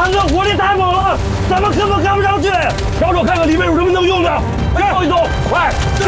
大哥火力太猛了，咱们根本干不上去。让我看看里面有什么能用的。走一走，快！是。